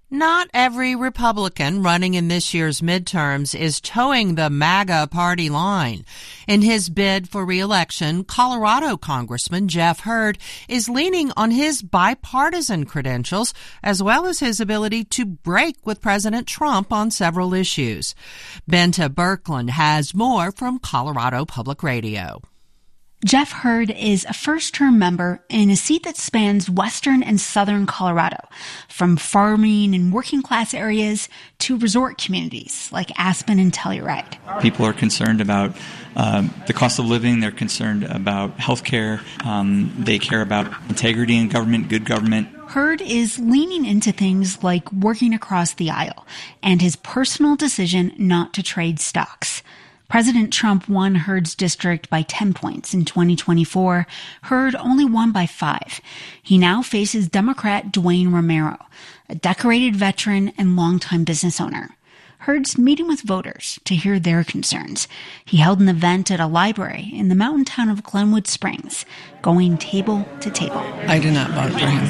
Not every Republican running in this year's midterms is towing the MAGA party line. In his bid for re-election, Colorado Congressman Jeff Hurd is leaning on his bipartisan credentials as well as his ability to break with President Trump on several issues. Benta Birkeland has more from Colorado Public Radio. Jeff Hurd is a first-term member in a seat that spans western and southern Colorado, from farming and working-class areas to resort communities like Aspen and Telluride. People are concerned about the cost of living. They're concerned about health care. They care about integrity in government, good government. Hurd is leaning into things like working across the aisle and his personal decision not to trade stocks. President Trump won Hurd's district by 10 points in 2024. Hurd only won by 5. He now faces Democrat Dwayne Romero, a decorated veteran and longtime business owner. Hurd's meeting with voters to hear their concerns. He held an event at a library in the mountain town of Glenwood Springs, going table to table. I do not vote for him.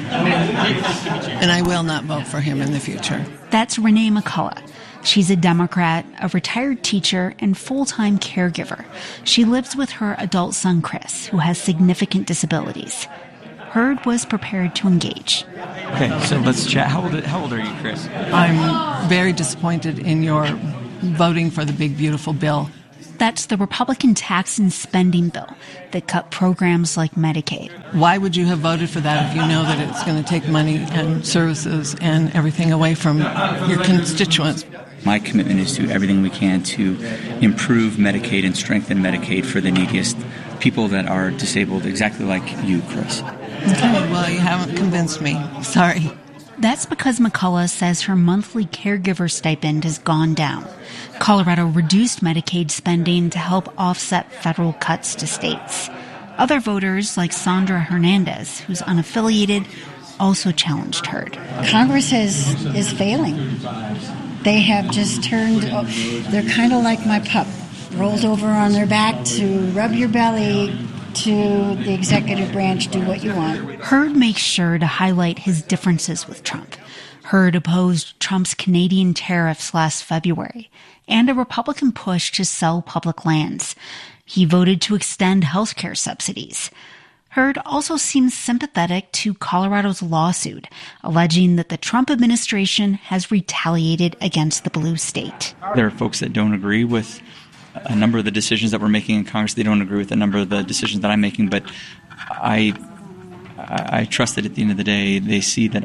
And I will not vote for him in the future. That's Renee McCullough. She's a Democrat, a retired teacher, and full-time caregiver. She lives with her adult son, Chris, who has significant disabilities. Hurd was prepared to engage. Okay, so let's chat. How old are you, Chris? I'm very disappointed in your voting for the big, beautiful bill. That's the Republican tax and spending bill that cut programs like Medicaid. Why would you have voted for that if you know that it's going to take money and services and everything away from your constituents? My commitment is to do everything we can to improve Medicaid and strengthen Medicaid for the neediest people that are disabled, exactly like you, Chris. Okay, well, you haven't convinced me. Sorry. That's because McCullough says her monthly caregiver stipend has gone down. Colorado reduced Medicaid spending to help offset federal cuts to states. Other voters, like Sandra Hernandez, who's unaffiliated, also challenged Hurd. Congress is failing. They have just turned, they're kind of like my pup, rolled over on their back to rub your belly, to the executive branch, do what you want. Hurd makes sure to highlight his differences with Trump. Hurd opposed Trump's Canadian tariffs last February and a Republican push to sell public lands. He voted to extend health care subsidies. Hurd also seems sympathetic to Colorado's lawsuit, alleging that the Trump administration has retaliated against the blue state. There are folks that don't agree with a number of the decisions that we're making in Congress. They don't agree with a number of the decisions that I'm making, but I trust that at the end of the day, they see that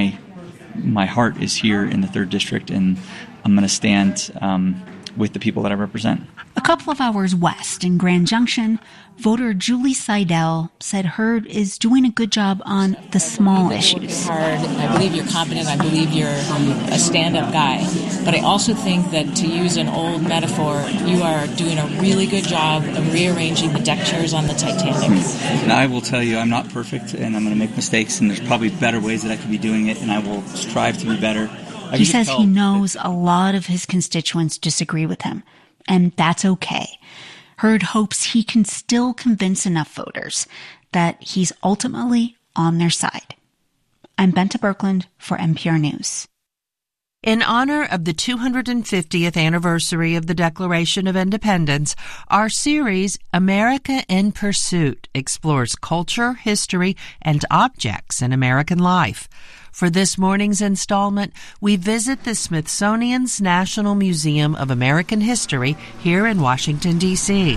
my heart is here in the 3rd District, and I'm going to stand with the people that I represent. A couple of hours west in Grand Junction, voter Julie Seidel said Hurd is doing a good job on the small issues. I believe you're competent. I believe you're a stand-up guy. But I also think that, to use an old metaphor, you are doing a really good job of rearranging the deck chairs on the Titanic. And I will tell you, I'm not perfect, and I'm going to make mistakes, and there's probably better ways that I could be doing it, and I will strive to be better. He says he knows a lot of his constituents disagree with him, and that's okay. Hurd hopes he can still convince enough voters that he's ultimately on their side. I'm Benta Birkeland for NPR News. In honor of the 250th anniversary of the Declaration of Independence, our series, America in Pursuit, explores culture, history, and objects in American life. For this morning's installment, we visit the Smithsonian's National Museum of American History here in Washington, D.C.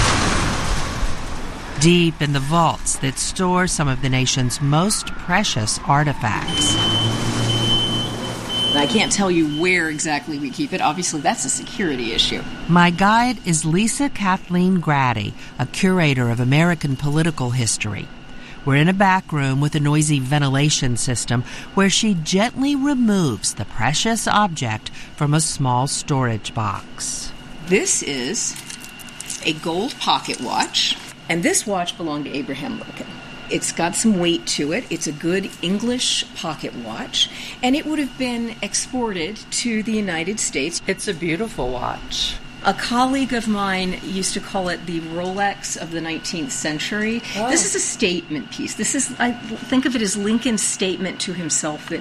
Deep in the vaults that store some of the nation's most precious artifacts. I can't tell you where exactly we keep it. Obviously, that's a security issue. My guide is Lisa Kathleen Grady, a curator of American political history. We're in a back room with a noisy ventilation system where she gently removes the precious object from a small storage box. This is a gold pocket watch, and this watch belonged to Abraham Lincoln. It's got some weight to it. It's a good English pocket watch, and it would have been exported to the United States. It's a beautiful watch. A colleague of mine used to call it the Rolex of the 19th century. Oh. This is a statement piece. I think of it as Lincoln's statement to himself that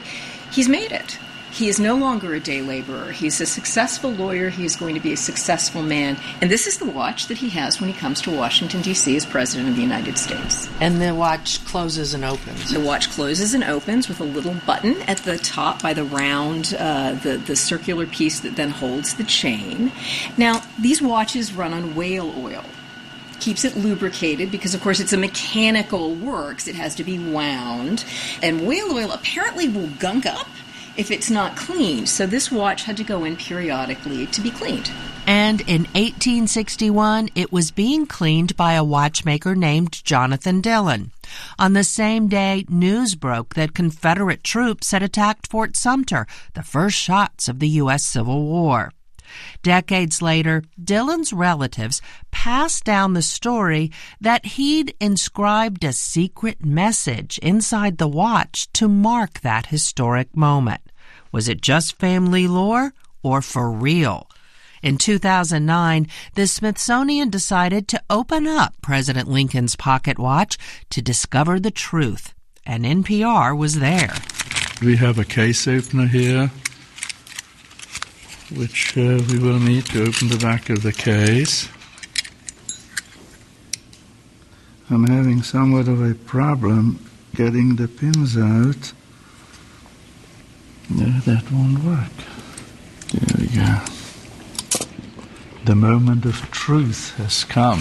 he's made it. He is no longer a day laborer. He's a successful lawyer. He's going to be a successful man. And this is the watch that he has when he comes to Washington, D.C. as President of the United States. And the watch closes and opens. The watch closes and opens with a little button at the top by the round, the circular piece that then holds the chain. Now, these watches run on whale oil. Keeps it lubricated because, of course, it's a mechanical works. It has to be wound. And whale oil apparently will gunk up if it's not cleaned. So this watch had to go in periodically to be cleaned. And in 1861, it was being cleaned by a watchmaker named Jonathan Dillon. On the same day, news broke that Confederate troops had attacked Fort Sumter, the first shots of the U.S. Civil War. Decades later, Dillon's relatives passed down the story that he'd inscribed a secret message inside the watch to mark that historic moment. Was it just family lore or for real? In 2009, the Smithsonian decided to open up President Lincoln's pocket watch to discover the truth, and NPR was there. We have a case opener here, which we will need to open the back of the case. I'm having somewhat of a problem getting the pins out. No, that won't work. There we go. The moment of truth has come.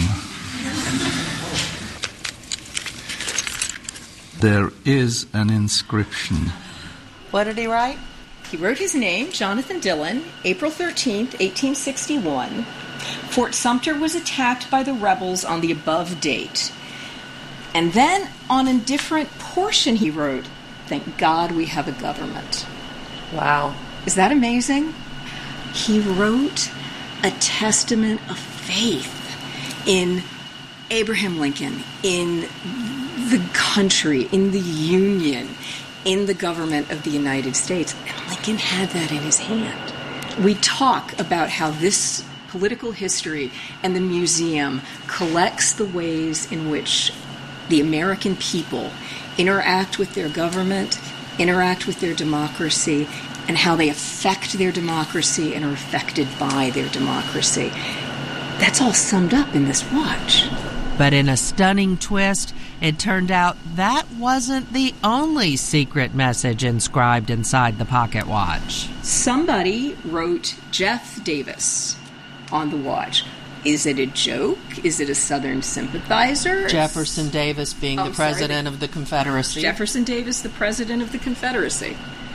There is an inscription. What did he write? He wrote his name, Jonathan Dillon, April 13th, 1861. Fort Sumter was attacked by the rebels on the above date. And then on a different portion he wrote, "Thank God we have a government." Wow. Is that amazing? He wrote a testament of faith in Abraham Lincoln, in the country, in the Union, in the government of the United States. And Lincoln had that in his hand. We talk about how this political history and the museum collects the ways in which the American people interact with their government, interact with their democracy, and how they affect their democracy and are affected by their democracy. That's all summed up in this watch. But in a stunning twist, it turned out that wasn't the only secret message inscribed inside the pocket watch. Somebody wrote Jeff Davis on the watch. Is it a joke? Is it a Southern sympathizer? Jefferson Davis being the president of the Confederacy. Jefferson Davis, the president of the Confederacy.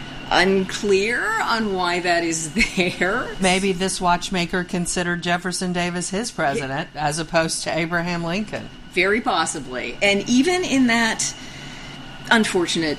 Unclear on why that is there. Maybe this watchmaker considered Jefferson Davis his president as opposed to Abraham Lincoln. Very possibly. And even in that unfortunate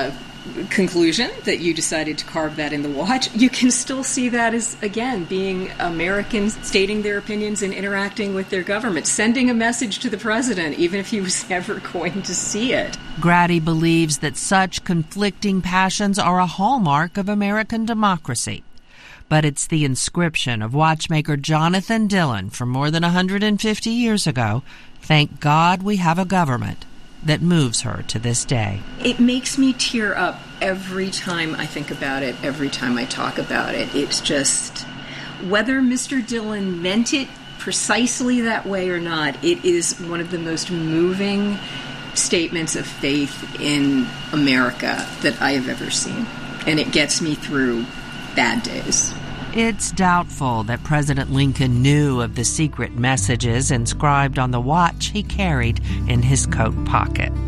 conclusion that you decided to carve that in the watch, you can still see that as, again, being Americans stating their opinions and interacting with their government, sending a message to the president, even if he was never going to see it. Grady believes that such conflicting passions are a hallmark of American democracy. But it's the inscription of watchmaker Jonathan Dillon from more than 150 years ago, "Thank God we have a government," that moves her to this day. It makes me tear up every time I think about it, every time I talk about it. It's just, whether Mr. Dillon meant it precisely that way or not, it is one of the most moving statements of faith in America that I have ever seen. And it gets me through bad days. It's doubtful that President Lincoln knew of the secret messages inscribed on the watch he carried in his coat pocket.